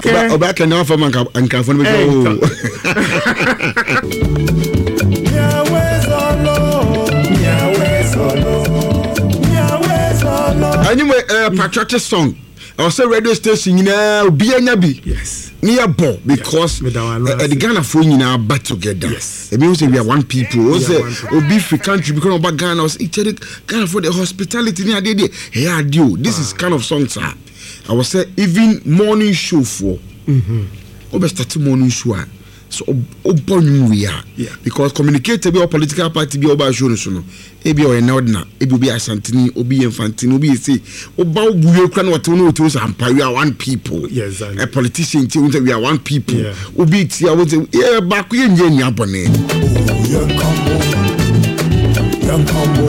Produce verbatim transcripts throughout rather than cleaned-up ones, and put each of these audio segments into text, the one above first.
okay oba can now from anka for me go Yahweh solo Yahweh solo Yahweh solo anyway uh, patriotic song I was say radio station nyina obi anya bi yes near bo because yes. uh, uh, the Ghana for nyina back together yes it means we are one people we say obi free country because of Ghana was each Ghana for the hospitality near there hey adio this ah. is kind of song sir I was say even morning show for mhm obe start morning show so obon we are because communicate be political party be oba show no so no e be o na ordinary e be obi asantini obi infantini obi say oba obuye kwa na wote no wote so ampa we are one people yes exactly. A politician ti we are one people yeah. obi ti a wote e ba ko ye nya ni abone young combo young combo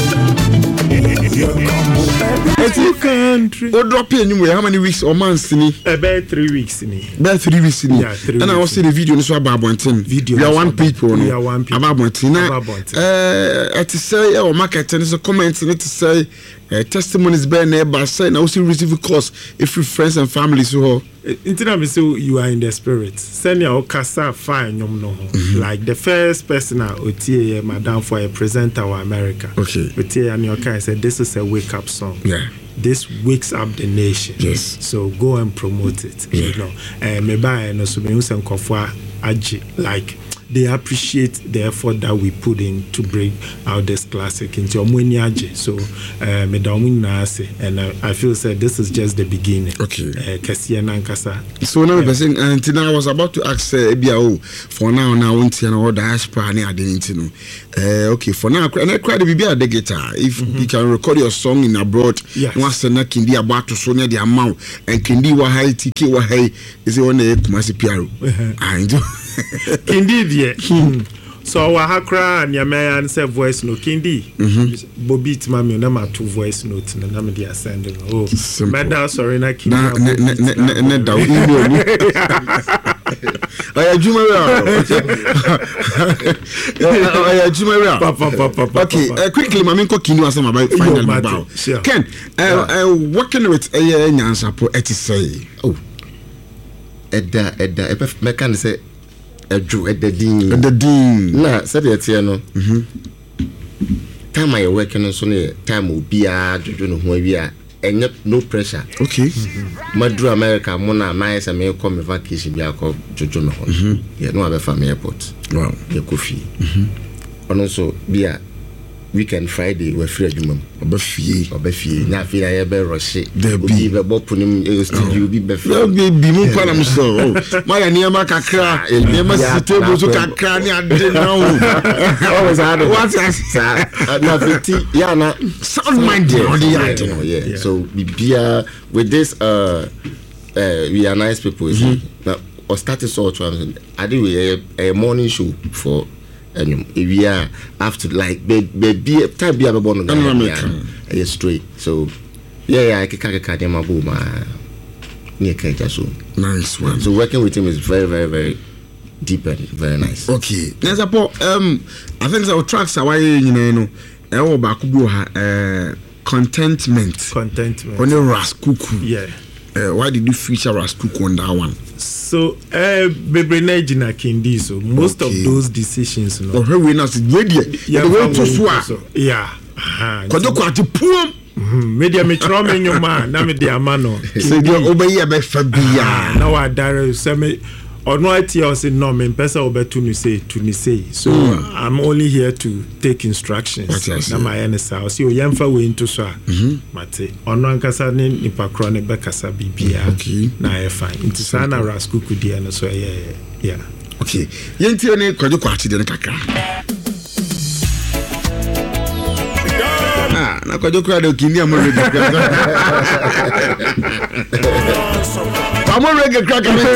young combo it's a country o drop in you how many weeks or months ni about three weeks ni about three weeks ni yeah, three and I was see the video no so about bonten video we are one people we are one people about bonten uh uh to say or market and so comments and to say uh, testimonies be na ba say na also receive calls if your friends and families so intina me say you are in the spirit send your okasa fine nyom no like the first person I otie madam for a presenter wa America okay otie and your kind said this is a wake up song yeah this wakes up the nation yes so go and promote it yeah. you know eh me buy no so me use nkofo agi like they appreciate the effort that we put in to bring out this classic into omweni age so uh, me da omuna ase and uh, I feel said this is just the beginning okay uh, kasiya nankasa so now the person until I was about to ask uh, Ebia oh for now now want and all diaspora ne identity no uh, okay for now and I cry the bibia the guitar if mm-hmm. you can record your song in abroad yes. once na kindi about to so near the amount and kindi wa high tiki wa high is one e kumasi piaro I do kindi Hmm. So wa hakra and your and say voice note kindi mm-hmm. Bobby mami na ma two voice notes na na me dey send oh meda sorry na kindi na na na na da email ni aya juma we aya juma we papa papa okay uh, quickly mami ko kindi was about final about sure. Ken uh, yeah. uh, working with aya nyansa po eti say oh edda edda e me kan say edu edadin edadin na said it here no mhm time I working so ne time obia jojo no ho awia enye no pressure okay mm-hmm. Madru America mo na na say me come vacation bia ko jojo no ho mhm ye no abefa me airport wow ye kofi mhm ono so bia weekend Friday we free adwuma obafie obafie na afia ye be roche obi be bopunim studio bi be fa be bi mu kwa na mo so ma ya niam kakra e ma sitebo so kakra ni ade na o always hard what na fifty ya na sound mind only ya yeah so bibia with this uh uh we are nice people mm-hmm. Now or started so I do a, a morning show for and we are after like baby time be born in America yeah straight so yeah yeah I can carry them about my near Kenya so nice one so working with him is very very very deep and very nice okay there's a um I think our tracks are why you know e wo ba ku bi ha eh contentment contentment on the Raskuku yeah uh, why did you feature Raskuku on that one? So, uh, Bebre Nejina Kindi, so most okay. of those decisions, no. Oh, we not ready. Yeah, we to swear. Yeah. Kodo kwati puom. Media me trauma in your man, na me dia mano. Say you obey ya be fabia. Now I dare say me or no I tell say no me pesa obe to ni say to ni say. So mm. I'm only here to take instructions. Na my N S A. So yemfa we into so. Mhm. Mate. Ono ankasa ni nipa kro ne be kasa bibia. Okay. Na e fine. Into sana Raskuku dia no so yeah yeah. Okay. Yenti ne kwajo kwati de kakra. Ah, na kwajo kwa de kini amore de. Amore ge kra